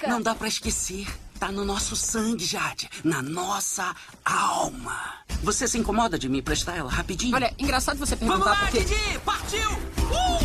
música. Não dá pra esquecer. Tá no nosso sangue, Jade. Na nossa alma. Você se incomoda de me emprestar ela rapidinho? Olha, engraçado você Vamos perguntar lá, porque... Didi! Partiu!